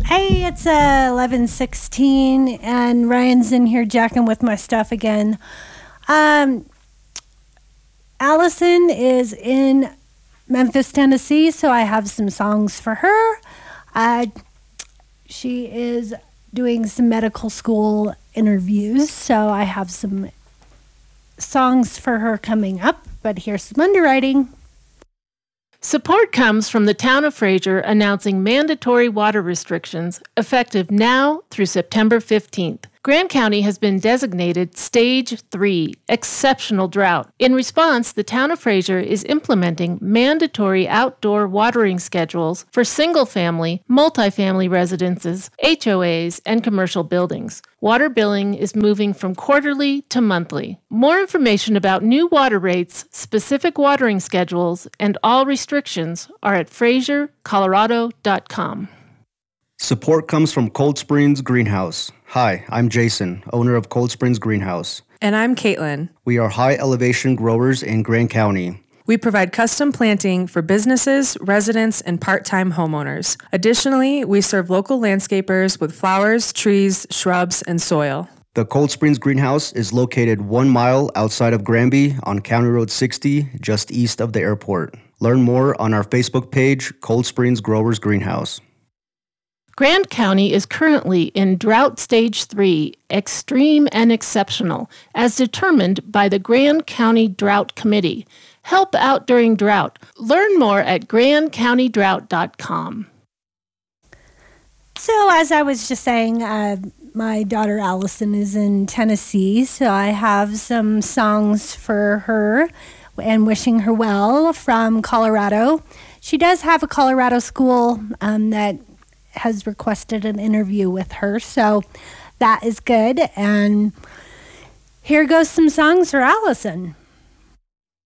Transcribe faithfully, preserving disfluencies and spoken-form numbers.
Hey, it's uh, eleven sixteen, and Ryan's in here jacking with my stuff again. Um, Allison is in Memphis, Tennessee, so I have some songs for her. Uh, she is doing some medical school interviews, so I have some songs for her coming up, but here's some underwriting. Support comes from the town of Fraser announcing mandatory water restrictions effective now through September fifteenth. Grand County has been designated Stage three, Exceptional Drought. In response, the town of Fraser is implementing mandatory outdoor watering schedules for single-family, multifamily residences, H O As, and commercial buildings. Water billing is moving from quarterly to monthly. More information about new water rates, specific watering schedules, and all restrictions are at fraser colorado dot com. Support comes from Cold Springs Greenhouse. Hi, I'm Jason, owner of Cold Springs Greenhouse. And I'm Caitlin. We are high-elevation growers in Grand County. We provide custom planting for businesses, residents, and part-time homeowners. Additionally, we serve local landscapers with flowers, trees, shrubs, and soil. The Cold Springs Greenhouse is located one mile outside of Granby on County Road sixty, just east of the airport. Learn more on our Facebook page, Cold Springs Growers Greenhouse. Grand County is currently in Drought Stage three, Extreme and Exceptional, as determined by the Grand County Drought Committee. Help out during drought. Learn more at grand county drought dot com. So as I was just saying, uh, my daughter Allison is in Tennessee, so I have some songs for her and wishing her well from Colorado. She does have a Colorado school um, that has requested an interview with her, so that is good. And here goes some songs for Allison.